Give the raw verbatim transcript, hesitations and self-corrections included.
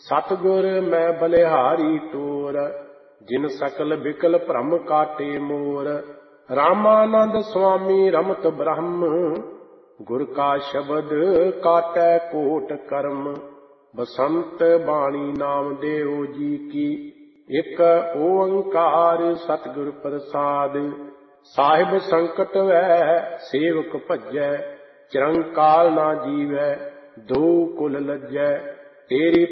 सतगुर मैं बलिहारी टोर, जिन सकल बिकल भ्रम काटे मोर। रामानंद स्वामी रमत ब्रह्म, गुर का शब्द काटै कोट कर्म। बसंत बाणी नामदेव जी की, एक ओंकार सतगुर प्रसाद। साहिब संकट वै सेवक भजै, चिरंकाल ना जीवै दो कुल लज्जै। तेरी